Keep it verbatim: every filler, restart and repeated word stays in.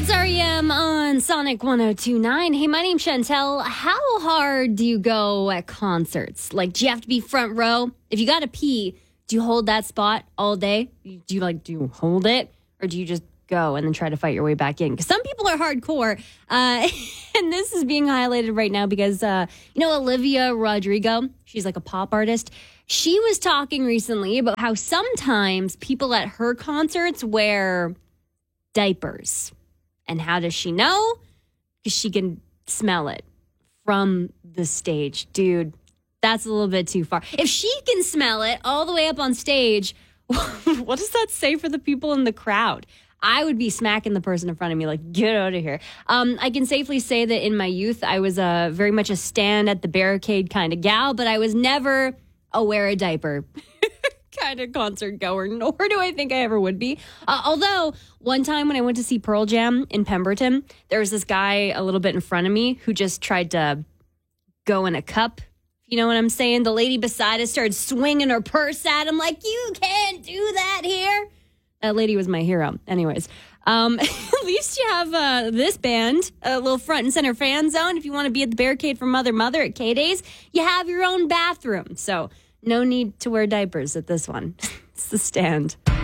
It's R E M on Sonic one oh two point nine. Hey, my name's Chantel. How hard do you go at concerts? Like, do you have to be front row? If you got to pee, do you hold that spot all day? Do you, like, do you hold it? Or do you just go and then try to fight your way back in? Because some people are hardcore. Uh, and this is being highlighted right now because, uh, you know, Olivia Rodrigo, she's like a pop artist. She was talking recently about how sometimes people at her concerts wear diapers. And how does she know? Because she can smell it from the stage. Dude, that's a little bit too far. If she can smell it all the way up on stage, what does that say for the people in the crowd? I would be smacking the person in front of me like, get out of here. Um, I can safely say that in my youth, I was uh, very much a stand at the barricade kind of gal, but I was never a wear a diaper kind of concert goer, nor do I think I ever would be. Uh, although, one time when I went to see Pearl Jam in Pemberton, there was this guy a little bit in front of me who just tried to go in a cup. You know what I'm saying? The lady beside us started swinging her purse at him like, you can't do that here. That lady was my hero. Anyways, um, at least you have uh, this band, a little front and center fan zone. If you want to be at the barricade for Mother Mother at K-Days, you have your own bathroom. So no need to wear diapers at this one. It's the stand.